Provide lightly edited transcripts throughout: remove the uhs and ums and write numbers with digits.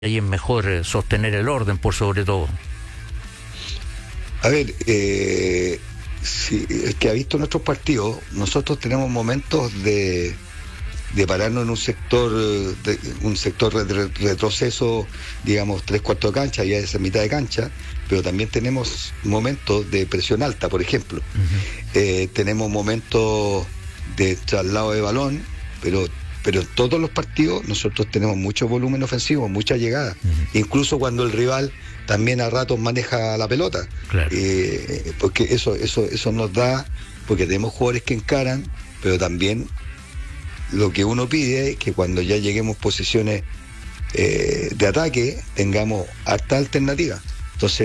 ahí es mejor sostener el orden por sobre todo. A ver, si el que ha visto nuestros partidos, nosotros tenemos momentos de pararnos en un sector de retroceso, digamos 3/4 de cancha, ya es mitad de cancha, pero también tenemos momentos de presión alta, por ejemplo. Tenemos momentos de traslado de balón, pero en todos los partidos nosotros tenemos mucho volumen ofensivo, mucha llegada, incluso cuando el rival también a ratos maneja la pelota, claro. Porque eso nos da, porque tenemos jugadores que encaran, pero también lo que uno pide es que cuando ya lleguemos posiciones de ataque tengamos harta alternativa. Entonces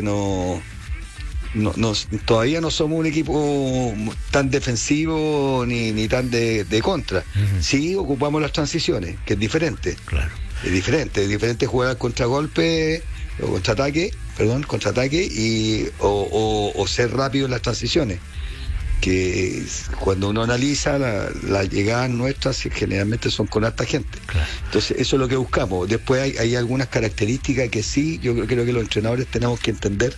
todavía no somos un equipo tan defensivo ni tan de contra. Sí ocupamos las transiciones, que es diferente. Claro. Es diferente jugar al contragolpe o contraataque o ser rápido en las transiciones, que cuando uno analiza las llegadas nuestras generalmente son con harta gente. Claro. Entonces eso es lo que buscamos. Después hay algunas características que sí, yo creo que los entrenadores tenemos que entender,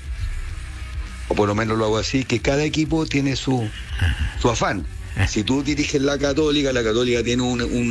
o por lo menos lo hago así, que cada equipo tiene su afán. Si tú diriges la Católica tiene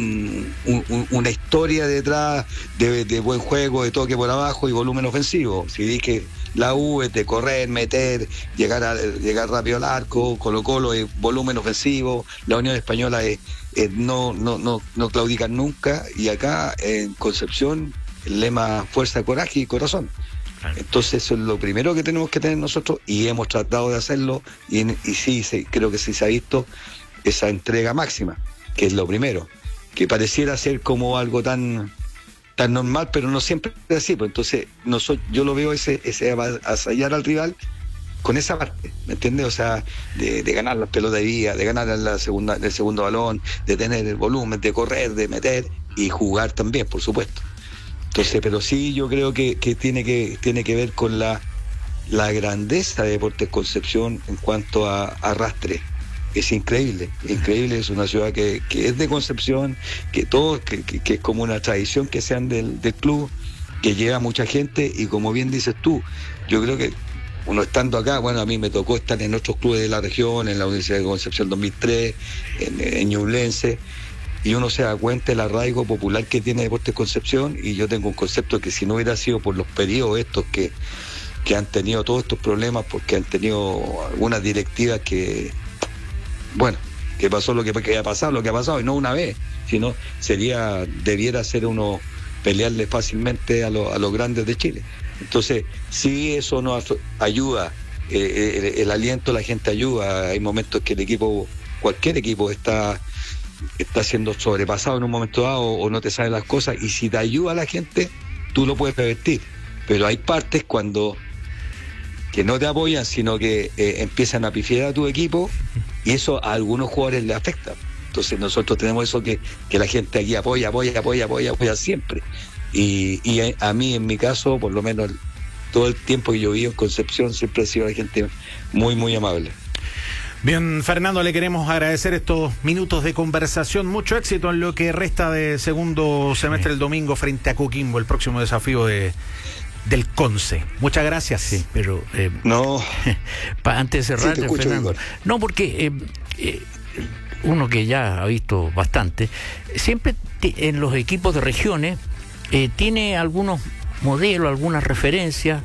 una historia detrás de buen juego, de toque por abajo y volumen ofensivo. Si diriges la U es de correr, meter, llegar rápido al arco. Colo-Colo es volumen ofensivo. La Unión Española es no claudican nunca. Y acá en Concepción el lema fuerza, coraje y corazón. Entonces eso es lo primero que tenemos que tener nosotros, y hemos tratado de hacerlo, y sí, creo que sí se ha visto esa entrega máxima, que es lo primero, que pareciera ser como algo tan normal, pero no siempre es así. Pues entonces yo lo veo ese asallar al rival con esa parte, ¿me entiendes? O sea, de ganar las pelotas de vía, de ganar el segundo balón, de tener el volumen, de correr, de meter y jugar también, por supuesto. Entonces, pero sí, yo creo que tiene que ver con la grandeza de Deportes Concepción en cuanto a arrastre. Es increíble, es una ciudad que es de Concepción, que es como una tradición que sean del club, que lleva mucha gente, y como bien dices tú, yo creo que uno estando acá, bueno, a mí me tocó estar en otros clubes de la región, en la Universidad de Concepción 2003, en Ñublense, y uno se da cuenta del arraigo popular que tiene Deportes Concepción, y yo tengo un concepto que si no hubiera sido por los periodos estos que han tenido todos estos problemas, porque han tenido algunas directivas que pasó lo que ha pasado, y no una vez, sino debiera ser uno pelearle fácilmente a los grandes de Chile. Entonces, sí, eso nos ayuda, el aliento de la gente ayuda. Hay momentos que cualquier equipo está siendo sobrepasado en un momento dado, o no te saben las cosas, y si te ayuda a la gente, tú lo puedes revertir. Pero hay partes que no te apoyan, sino que empiezan a pifiar a tu equipo, y eso a algunos jugadores les afecta. Entonces nosotros tenemos eso, que la gente aquí apoya siempre. Y a mí, en mi caso, por lo menos todo el tiempo que yo vivo en Concepción, siempre ha sido la gente muy, muy amable. Bien, Fernando, le queremos agradecer estos minutos de conversación. Mucho éxito en lo que resta de segundo semestre el domingo frente a Coquimbo, el próximo desafío del Conce. Muchas gracias. Sí, pero no. Antes de cerrar, sí, te escucho, Fernando. Igor. No, porque uno que ya ha visto bastante, siempre en los equipos de regiones tiene algunos modelos, algunas referencias,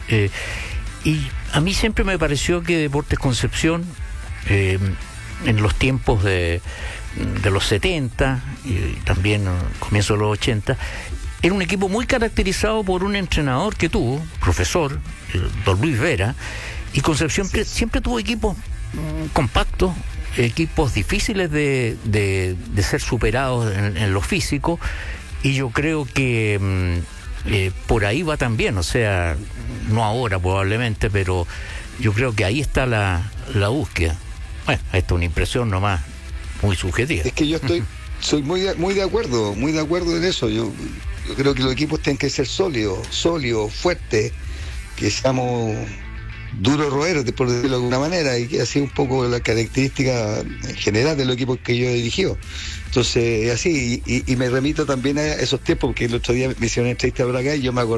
y a mí siempre me pareció que Deportes Concepción, en los tiempos de los 70 y también comienzo de los 80, era un equipo muy caracterizado por un entrenador que tuvo, profesor, don Luis Vera, y Concepción siempre tuvo equipos compactos, equipos difíciles de ser superados en lo físico, y yo creo que por ahí va también, o sea, no ahora probablemente, pero yo creo que ahí está la búsqueda. Bueno, esta es una impresión nomás muy subjetiva. Es que soy muy de acuerdo en eso. Yo creo que los equipos tienen que ser sólidos, fuertes, que seamos duro roer, por decirlo de alguna manera, y que ha sido un poco la característica general de los equipos que yo he dirigido. Entonces, así, y me remito también a esos tiempos, porque el otro día me hicieron una entrevista por acá y yo me acordé